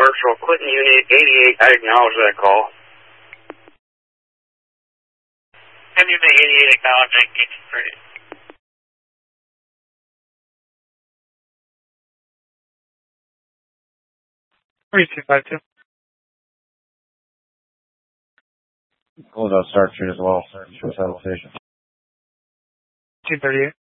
Virtual Clinton Unit 88, I acknowledge that call. Unit 88, acknowledging 83. 3252. Close out Start Street as well. Show salutation. 238.